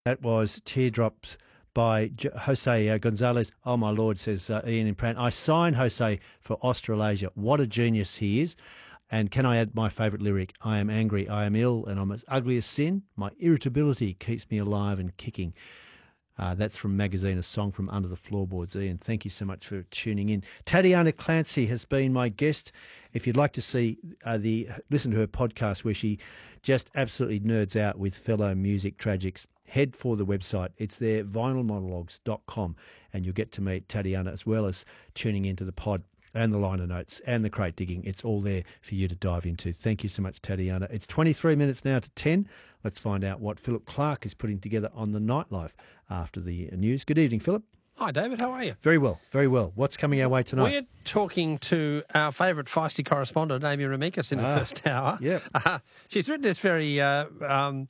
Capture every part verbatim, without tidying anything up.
That was Teardrops by J- Jose uh, Gonzalez. Oh, my Lord, says uh, Ian in Prant. I signed Jose for Australasia. What a genius he is. And can I add my favourite lyric? I am angry, I am ill, and I'm as ugly as sin. My irritability keeps me alive and kicking. Uh, that's from Magazine, a song from Under the Floorboards. Ian, thank you so much for tuning in. Tatiana Clancy has been my guest. If you'd like to see uh, the listen to her podcast where she just absolutely nerds out with fellow music tragics, head for the website. It's there, vinyl monologues dot com, and you'll get to meet Tatiana as well as tuning into the pod and the liner notes and the crate digging. It's all there for you to dive into. Thank you so much, Tatiana. It's twenty-three minutes now to ten. Let's find out what Philip Clark is putting together on the nightlife after the news. Good evening, Philip. Hi, David. How are you? Very well, very well. What's coming our way tonight? We're talking to our favourite feisty correspondent, Amy Remikas, in the Ah, first hour. yep. Uh, she's written this very, uh, um,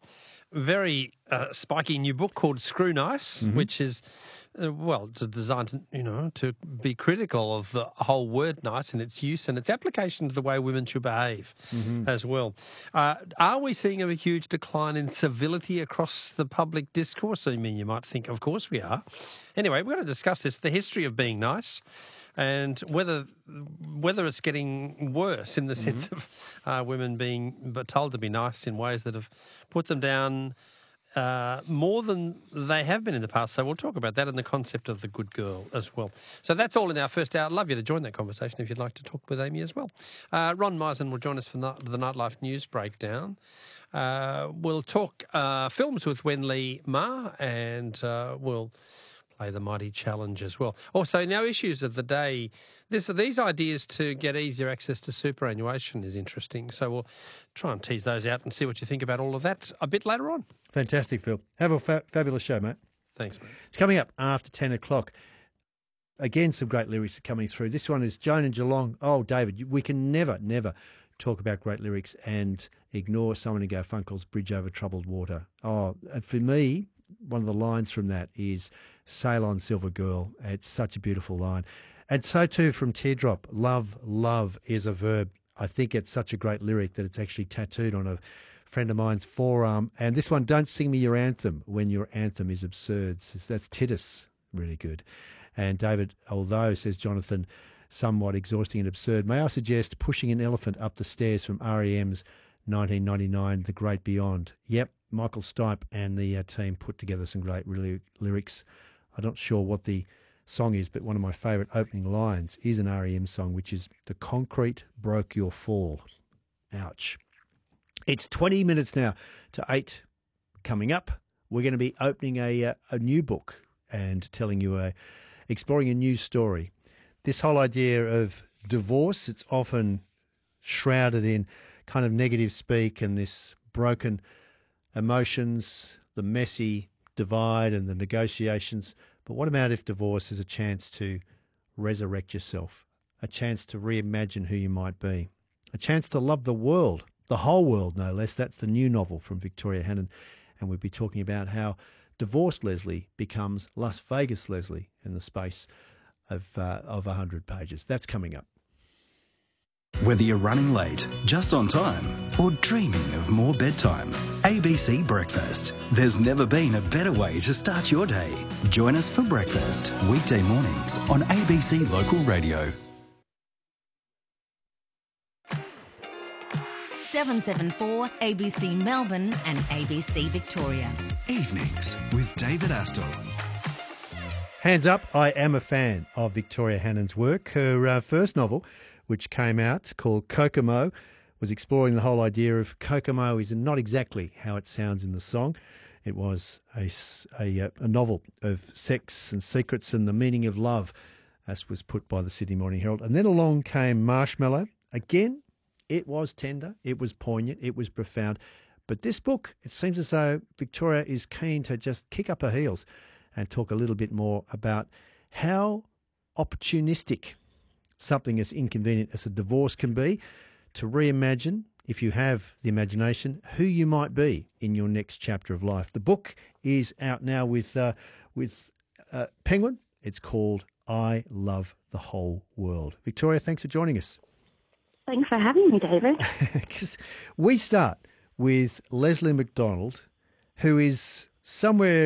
very uh, spiky new book called Screw Nice, Mm-hmm. which is, uh, well, to designed to, you know, to be critical of the whole word nice and its use and its application to the way women should behave Mm-hmm. as well. Uh, are we seeing a huge decline in civility across the public discourse? I mean, you might think, of course we are. Anyway, we're going to discuss this, the history of being nice, and whether whether it's getting worse in the Mm-hmm. sense of uh, women being told to be nice in ways that have put them down uh, more than they have been in the past. So we'll talk about that and the concept of the good girl as well. So that's all in our first hour. I'd love you to join that conversation if you'd like to talk with Amy as well. Uh, Ron Meisen will join us for the the Nightlife News Breakdown. Uh, we'll talk uh, films with Wen Lee Ma, and uh, we'll play the Mighty Challenge as well. Also, now issues of the day. This, these ideas to get easier access to superannuation is interesting. So we'll try and tease those out and see what you think about all of that a bit later on. Fantastic, Phil. Have a fa- fabulous show, mate. Thanks, mate. It's coming up after ten o'clock. Again, some great lyrics are coming through. This one is Joan and Geelong. Oh, David, we can never, never talk about great lyrics and ignore Simon and Garfunkel's Bridge Over Troubled Water. Oh, and for me, one of the lines from that is Sail on, Silver Girl. It's such a beautiful line. And so too from Teardrop, love, love is a verb. I think it's such a great lyric that it's actually tattooed on a friend of mine's forearm. And this one, don't sing me your anthem when your anthem is absurd. Says that's Titus, really good. And David, although, says Jonathan, somewhat exhausting and absurd, may I suggest pushing an elephant up the stairs from R E M's nineteen ninety-nine, The Great Beyond. Yep, Michael Stipe and the uh, team put together some great really lyrics. I'm not sure what the song is, but one of my favourite opening lines is an R E M song, which is "The concrete broke your fall." Ouch. It's twenty minutes now to eight. Coming up, we're going to be opening a uh, a new book and telling you a exploring a new story. This whole idea of divorce, it's often shrouded in kind of negative speak and this broken emotions, the messy divide and the negotiations. But what about if divorce is a chance to resurrect yourself, a chance to reimagine who you might be, a chance to love the world, the whole world no less? That's the new novel from Victoria Hannon. And we'll be talking about how divorced Leslie becomes Las Vegas Leslie in the space of uh, of one hundred pages. That's coming up. Whether you're running late, just on time, or dreaming of more bedtime, A B C Breakfast. There's never been a better way to start your day. Join us for breakfast, weekday mornings on A B C Local Radio. seven seven four A B C Melbourne and A B C Victoria. Evenings with David Astle. Hands up, I am a fan of Victoria Hannon's work. Her uh, first novel, which came out, called Kokomo, was exploring the whole idea of Kokomo is not exactly how it sounds in the song. It was a, a, a novel of sex and secrets and the meaning of love, as was put by the Sydney Morning Herald. And then along came Marshmallow. Again, it was tender, it was poignant, it was profound. But this book, it seems as though Victoria is keen to just kick up her heels and talk a little bit more about how opportunistic something as inconvenient as a divorce can be, to reimagine, if you have the imagination, who you might be in your next chapter of life. The book is out now with uh, with uh, Penguin. It's called I Love the Whole World. Victoria, thanks for joining us. Thanks for having me, David. Because we start with Leslie McDonald, who is somewhere